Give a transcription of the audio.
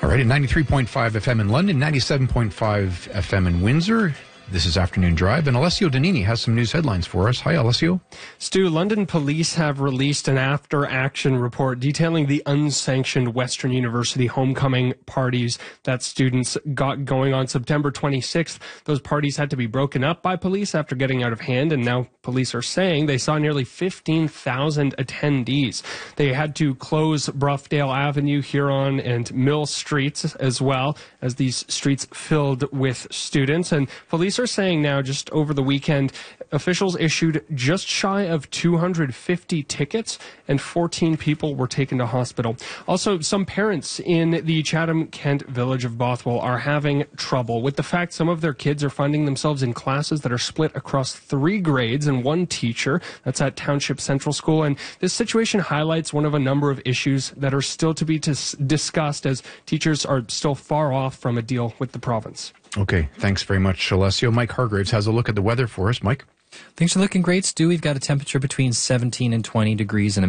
All right, at 93.5 FM in London, 97.5 FM in Windsor. This is Afternoon Drive, and Alessio Danini has some news headlines for us. Hi, Alessio. Stu, London police have released an after-action report detailing the unsanctioned Western University homecoming parties that students got going on September 26th. Those parties had to be broken up by police after getting out of hand, and now police are saying they saw nearly 15,000 attendees. They had to close Broughdale Avenue, Huron, and Mill Streets as well, as these streets filled with students. And police are saying now, just over the weekend, officials issued just shy of 250 tickets and 14 people were taken to hospital. Also, some parents in the Chatham-Kent village of Bothwell are having trouble with the fact some of their kids are finding themselves in classes that are split across 3 grades and 1 teacher. That's at Township Central School. And this situation highlights one of a number of issues that are still to be discussed, as teachers are still far off from a deal with the province. Okay, thanks very much, Alessio. Mike Hargraves has a look at the weather for us. Mike? Things are looking great, Stu. We've got a temperature between 17 and 20 degrees and